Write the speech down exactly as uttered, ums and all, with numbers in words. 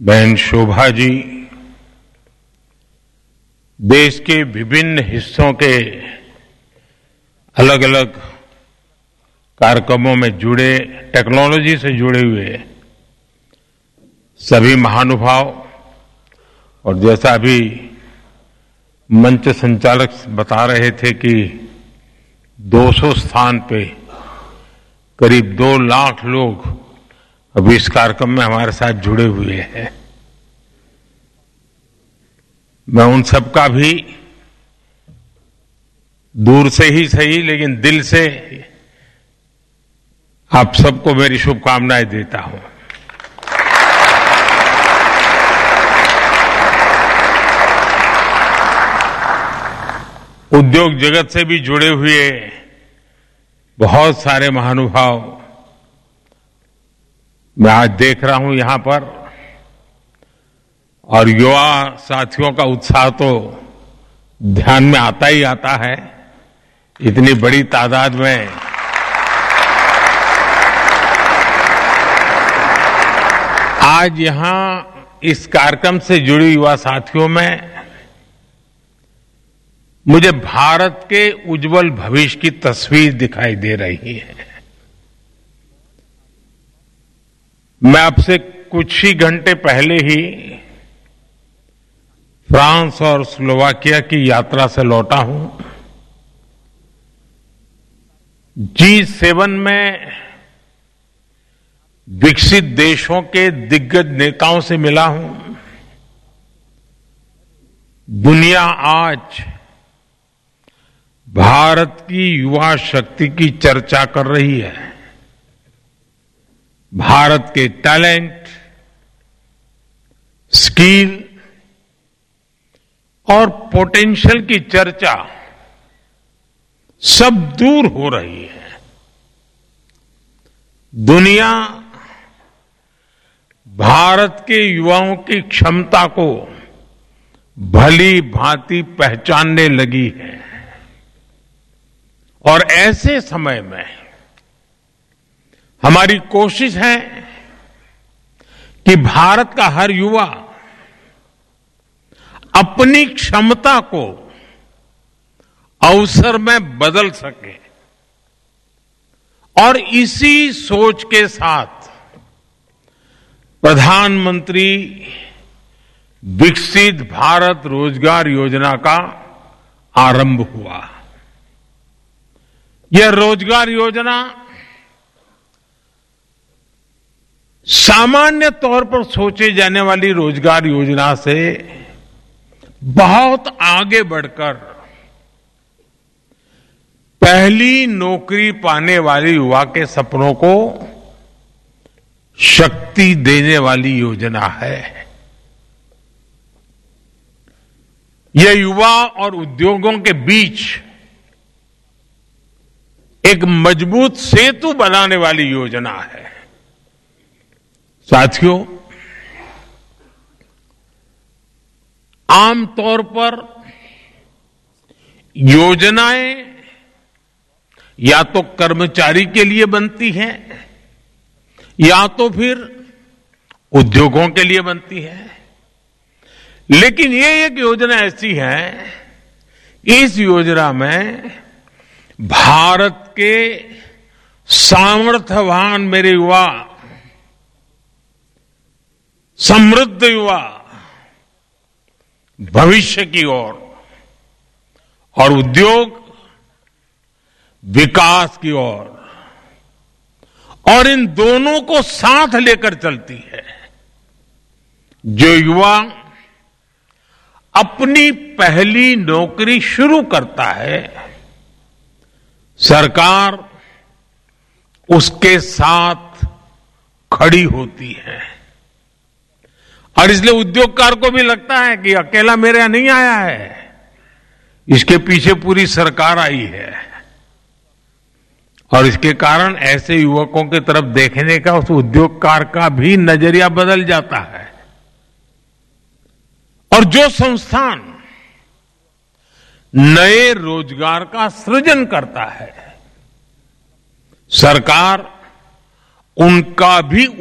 बहन शोभा जी देश के विभिन्न हिस्सों के अलग अलग कार्यक्रमों में जुड़े, टेक्नोलॉजी से जुड़े हुए सभी महानुभाव, और जैसा अभी मंच संचालक बता रहे थे कि दो सौ स्थान पे करीब दो लाख लोग अभी इस कार्यक्रम में हमारे साथ जुड़े हुए हैं। मैं उन सबका भी दूर से ही सही लेकिन दिल से आप सबको मेरी शुभकामनाएं देता हूं। उद्योग जगत से भी जुड़े हुए बहुत सारे महानुभाव मैं आज देख रहा हूं यहां पर, और युवा साथियों का उत्साह तो ध्यान में आता ही आता है। इतनी बड़ी तादाद में आज यहां इस कार्यक्रम से जुड़े युवा साथियों में मुझे भारत के उज्जवल भविष्य की तस्वीर दिखाई दे रही है। मैं आपसे कुछ ही घंटे पहले ही फ्रांस और स्लोवाकिया की यात्रा से लौटा हूं। जी सेवन में विकसित देशों के दिग्गज नेताओं से मिला हूं। दुनिया आज भारत की युवा शक्ति की चर्चा कर रही है। भारत के टैलेंट, स्किल और पोटेंशियल की चर्चा सब दूर हो रही है। दुनिया भारत के युवाओं की क्षमता को भली भांति पहचानने लगी है, और ऐसे समय में हमारी कोशिश है कि भारत का हर युवा अपनी क्षमता को अवसर में बदल सके, और इसी सोच के साथ प्रधानमंत्री विकसित भारत रोजगार योजना का आरंभ हुआ। यह रोजगार योजना सामान्य तौर पर सोचे जाने वाली रोजगार योजना से बहुत आगे बढ़कर पहली नौकरी पाने वाले युवा के सपनों को शक्ति देने वाली योजना है। यह युवा और उद्योगों के बीच एक मजबूत सेतु बनाने वाली योजना है। साथियों, आमतौर पर योजनाएं या तो कर्मचारी के लिए बनती हैं या तो फिर उद्योगों के लिए बनती है, लेकिन ये एक योजना ऐसी है, इस योजना में भारत के सामर्थ्यवान मेरे युवा, समृद्ध युवा भविष्य की ओर और उद्योग विकास की ओर, और इन दोनों को साथ लेकर चलती है। जो युवा अपनी पहली नौकरी शुरू करता है, सरकार उसके साथ खड़ी होती है, और इसलिए उद्योगकार को भी लगता है कि अकेला मेरे यहां नहीं आया है, इसके पीछे पूरी सरकार आई है। और इसके कारण ऐसे युवकों की तरफ देखने का उस उद्योगकार का भी नजरिया बदल जाता है। और जो संस्थान नए रोजगार का सृजन करता है, सरकार उनका भी